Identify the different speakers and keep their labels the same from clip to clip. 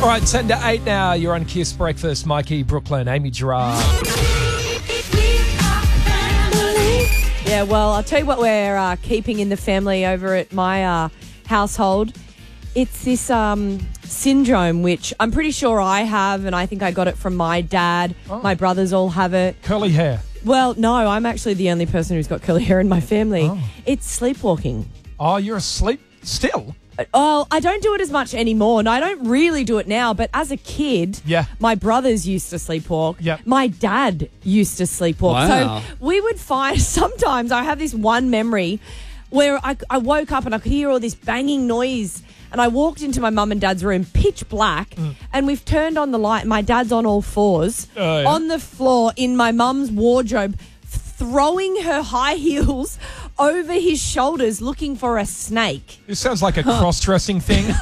Speaker 1: All right, 7 to 8 now. You're on Kiss Breakfast. Mikey, Brooklyn, Amy Gerard.
Speaker 2: Yeah, well, I'll tell you what we're keeping in the family over at my household. It's this syndrome, which I'm pretty sure I have, and I think I got it from my dad.
Speaker 1: Oh.
Speaker 2: My brothers all have it.
Speaker 1: Curly hair.
Speaker 2: Well, no, I'm actually the only person who's got curly hair in my family.
Speaker 1: Oh.
Speaker 2: It's sleepwalking.
Speaker 1: Oh, you're asleep still?
Speaker 2: Oh, I don't do it as much anymore, and I don't really do it now, but as a kid,
Speaker 1: Yeah.
Speaker 2: my brothers used to sleepwalk.
Speaker 1: Yep.
Speaker 2: My dad used to sleepwalk.
Speaker 3: Wow.
Speaker 2: So we would find, sometimes I have this one memory where I woke up and I could hear all this banging noise, and I walked into my mum and dad's room, pitch black, and we've turned on the light, and my dad's on all fours,
Speaker 1: Oh, yeah.
Speaker 2: on the floor in my mum's wardrobe, throwing her high heels over his shoulders looking for a snake.
Speaker 1: This sounds like a cross-dressing thing.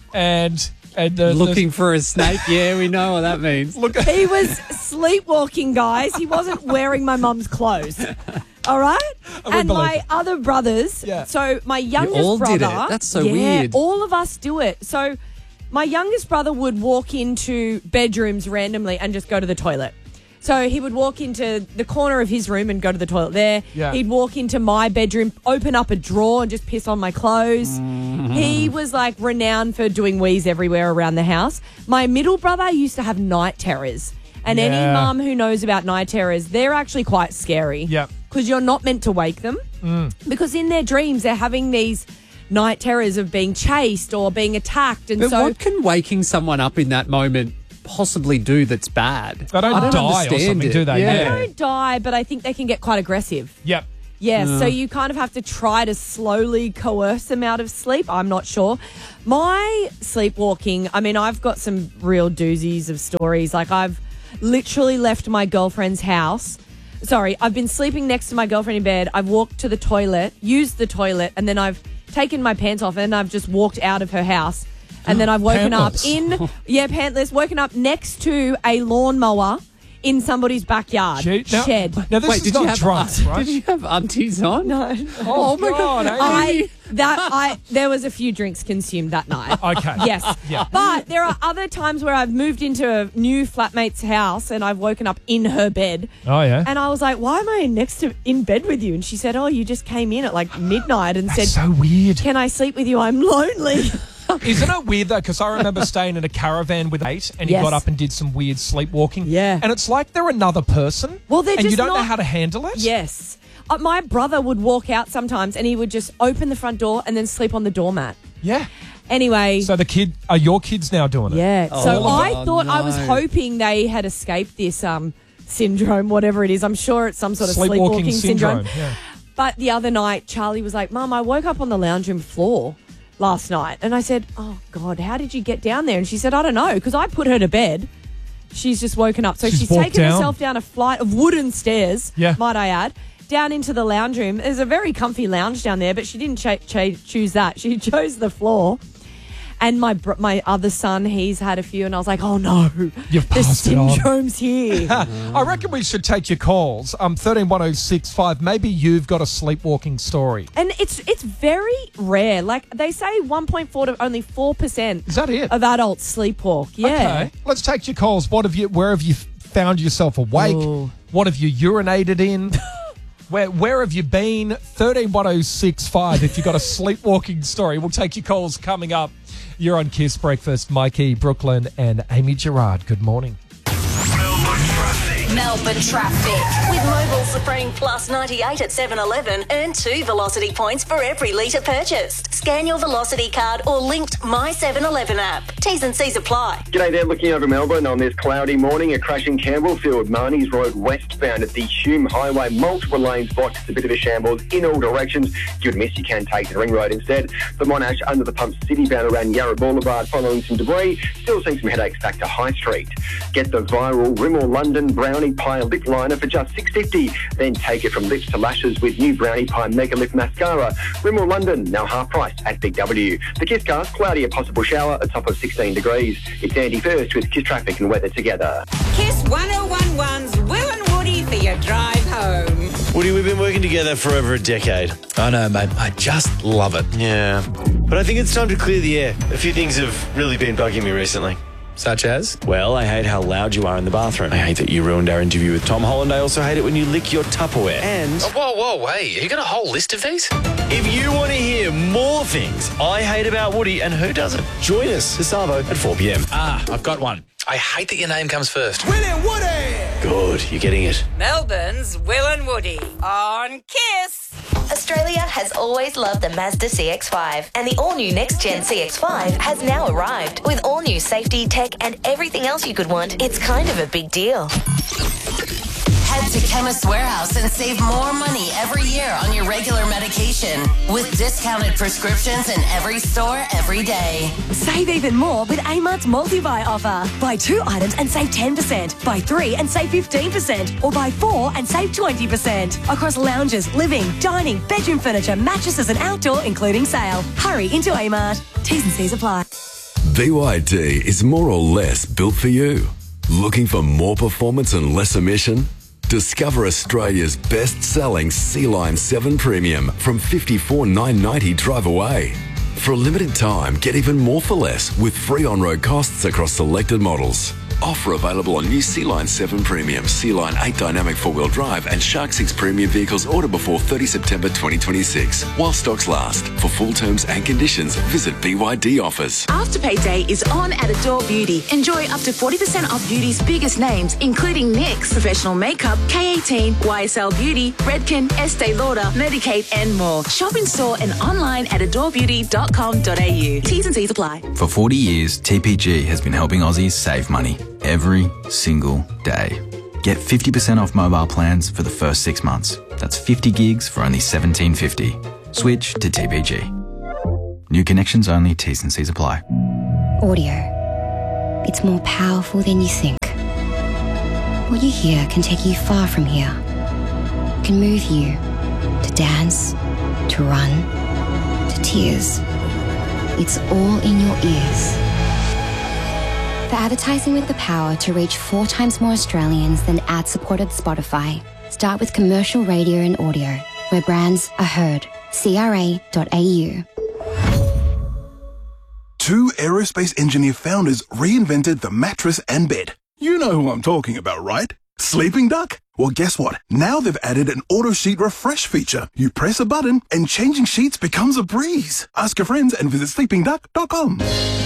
Speaker 1: And
Speaker 3: Looking for a snake? Yeah, we know what that means.
Speaker 1: Look,
Speaker 2: He was sleepwalking, guys. He wasn't wearing my mum's clothes. All right?
Speaker 1: would
Speaker 2: And
Speaker 1: believe
Speaker 2: my
Speaker 1: it.
Speaker 2: other brothers,
Speaker 1: Yeah.
Speaker 2: so my youngest
Speaker 3: all did
Speaker 2: brother.
Speaker 3: it. That's so
Speaker 2: yeah,
Speaker 3: weird.
Speaker 2: All of us do it. So my youngest brother would walk into bedrooms randomly and just go to the toilet. So he would walk into the corner of his room and go to the toilet there.
Speaker 1: Yeah.
Speaker 2: He'd walk into my bedroom, open up a drawer and just piss on my clothes.
Speaker 3: Mm-hmm.
Speaker 2: He was like renowned for doing wheeze everywhere around the house. My middle brother used to have night terrors. And any
Speaker 1: Yeah.
Speaker 2: mum who knows about night terrors, they're actually quite scary.
Speaker 1: Yep.
Speaker 2: Because you're not meant to wake them. Because in their dreams, they're having these night terrors of being chased or being attacked. And
Speaker 3: But
Speaker 2: so
Speaker 3: what can waking someone up in that moment possibly do that's bad?
Speaker 1: They don't
Speaker 3: I don't
Speaker 1: die or
Speaker 3: understand
Speaker 1: something,
Speaker 3: it.
Speaker 1: do they?
Speaker 3: Yeah.
Speaker 2: they don't die, but I think they can get quite aggressive.
Speaker 1: Yep.
Speaker 2: Yeah, so you kind of have to try to slowly coerce them out of sleep. I'm not sure. My sleepwalking, I mean, I've got some real doozies of stories. Like, I've literally left my girlfriend's house. Sorry, I've been sleeping next to my girlfriend in bed. I've walked to the toilet, used the toilet, and then I've taken my pants off and I've just walked out of her house. And then I've woken
Speaker 1: Pantless.
Speaker 2: up pantless, woken up next to a lawnmower in somebody's backyard shed.
Speaker 1: Now, this
Speaker 3: Wait,
Speaker 1: is
Speaker 3: did
Speaker 1: not
Speaker 3: you have
Speaker 1: drunk, right?
Speaker 3: Did you have aunties on?
Speaker 2: No.
Speaker 1: Oh, my God. Amy.
Speaker 2: There was a few drinks consumed that night.
Speaker 1: Okay.
Speaker 2: Yes.
Speaker 1: Yeah.
Speaker 2: But there are other times where I've moved into a new flatmate's house and I've woken up in her bed.
Speaker 1: Oh, yeah.
Speaker 2: And I was like, why am I in bed with you? And she said, oh, you just came in at like midnight and
Speaker 1: That's
Speaker 2: said,
Speaker 1: so weird.
Speaker 2: can I sleep with you? I'm lonely.
Speaker 1: Isn't it weird, though? Because I remember staying in a caravan with mate and he
Speaker 2: Yes.
Speaker 1: got up and did some weird sleepwalking.
Speaker 2: Yeah.
Speaker 1: And it's like they're another person.
Speaker 2: Well, they're
Speaker 1: and you
Speaker 2: just
Speaker 1: don't know
Speaker 2: not-
Speaker 1: how to handle it.
Speaker 2: Yes. My brother would walk out sometimes and he would just open the front door and then sleep on the doormat.
Speaker 1: Yeah.
Speaker 2: Anyway.
Speaker 1: So are your kids now doing it?
Speaker 2: Yeah. So
Speaker 3: Oh,
Speaker 2: I thought I was
Speaker 3: no.
Speaker 2: hoping they had escaped this syndrome, whatever it is. I'm sure it's some sort of sleepwalking syndrome.
Speaker 1: Yeah.
Speaker 2: But the other night, Charlie was like, Mum, I woke up on the lounge room floor last night. And I said, oh, God, how did you get down there? And she said, I don't know, because I put her to bed. She's just woken up. So
Speaker 1: She's
Speaker 2: she's
Speaker 1: walked
Speaker 2: taken
Speaker 1: down.
Speaker 2: herself down a flight of wooden stairs,
Speaker 1: Yeah.
Speaker 2: might I add, down into the lounge room. There's a very comfy lounge down there, but she didn't choose that. She chose the floor. And my other son, he's had a few, and I was like, oh, no.
Speaker 1: You've
Speaker 2: the
Speaker 1: passed it on.
Speaker 2: syndrome's here.
Speaker 1: I reckon we should take your calls. 131065. Maybe you've got a sleepwalking story.
Speaker 2: And it's very rare. Like, they say 1.4 to only 4%
Speaker 1: Is that it?
Speaker 2: of adults sleepwalk. Yeah.
Speaker 1: Okay. Let's take your calls. Where have you found yourself awake?
Speaker 2: Ooh.
Speaker 1: What have you urinated in? Where have you been? 131065. If you've got a sleepwalking story, we'll take your calls coming up. You're on Kiss Breakfast. Mikey, Brooklyn, and Amy Gerard. Good morning.
Speaker 4: Melbourne traffic. With Mobile Supreme Plus 98 at 7-Eleven, earn 2 Velocity points for every litre purchased. Scan your Velocity card or linked My 7-Eleven app. T's and C's apply.
Speaker 5: G'day there, looking over Melbourne on this cloudy morning. A crash in Campbellfield, Marnie's Road westbound at the Hume Highway. Multiple lanes blocked. It's a bit of a shambles in all directions. If you'd miss, you can take the Ring Road instead. For Monash, under the pump city bound around Yarra Boulevard following some debris. Still seeing some headaches back to High Street. Get the viral Rimmel London Brownie Pie Lip Liner for just $6.50. Then take it from lips to lashes with new Brownie Pie Mega Lip Mascara. Rimmel London, now half price at Big W. The Kiss cast, cloudy, a possible shower, a top of 16 degrees. It's Andy First with Kiss Traffic and Weather together.
Speaker 6: Kiss 1011's Will and Woody for your drive home.
Speaker 7: Woody, we've been working together for over a decade.
Speaker 8: I know, mate. I just love it.
Speaker 7: Yeah. But I think it's time to clear the air. A few things have really been bugging me recently.
Speaker 8: Such as?
Speaker 7: Well, I hate how loud you are in the bathroom. I hate that you ruined our interview with Tom Holland. I also hate it when you lick your Tupperware. And
Speaker 8: Whoa, wait. You got a whole list of these?
Speaker 7: if you want to hear more things I hate about Woody, and who doesn't, join us this Savo at 4 p.m.
Speaker 8: I've got one. I hate that your name comes first.
Speaker 7: Good, you're getting it.
Speaker 6: Melbourne's Will and Woody on Kiss.
Speaker 4: Australia has always loved the Mazda CX-5, and the all-new next-gen CX-5 has now arrived. With all-new safety, tech, and everything else you could want, it's kind of a big deal.
Speaker 9: Head to Chemist Warehouse and save more money every year on your regular medication with discounted prescriptions in every store every day.
Speaker 10: Save even more with Amart's multi-buy offer. Buy 2 items and save 10%. Buy 3 and save 15%. Or buy 4 and save 20%. Across lounges, living, dining, bedroom furniture, mattresses and outdoor, including sale. Hurry into Amart. T's and C's apply.
Speaker 11: BYD is more or less built for you. Looking for more performance and less emission? Discover Australia's best-selling Sea-Line 7 Premium from $54,990 drive away. For a limited time, get even more for less with free on-road costs across selected models. Offer available on new Sea-Line 7 Premium, Sea-Line 8 Dynamic 4-wheel drive and Shark 6 Premium vehicles order before 30 September 2026. While stocks last. For full terms and conditions, visit BYD offers.
Speaker 12: Afterpay Day is on at Adore Beauty. Enjoy up to 40% off beauty's biggest names, including NYX, Professional Makeup, K18, YSL Beauty, Redken, Estee Lauder, Medicaid, and more. Shop in store and online at adorebeauty.com.au. T's and C's apply.
Speaker 13: For 40 years, TPG has been helping Aussies save money every single day. Get 50% off mobile plans for the first 6 months. That's 50 gigs for only $17.50. Switch to TPG. New connections only, T's and C's apply.
Speaker 14: Audio. It's more powerful than you think. What you hear can take you far from here. It can move you to dance, to run, to tears. It's all in your ears. For advertising with the power to reach 4 times more Australians than ad-supported Spotify, start with commercial radio and audio, where brands are heard. CRA.au.
Speaker 15: 2 aerospace engineer founders reinvented the mattress and bed. You know who I'm talking about, right? Sleeping Duck? Well, guess what? Now they've added an auto sheet refresh feature. You press a button and changing sheets becomes a breeze. Ask your friends and visit sleepingduck.com.